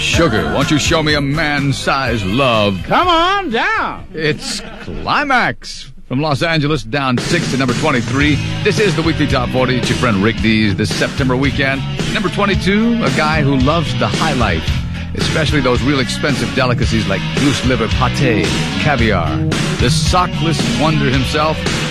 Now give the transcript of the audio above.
Sugar, won't you show me a man-sized love? Come on down. It's Climax. From Los Angeles, down 6 to number 23. This is the Weekly Top 40. It's your friend Rick Dees this September weekend. Number 22, a guy who loves the high life, especially those real expensive delicacies like goose liver pate, caviar. The sockless wonder himself,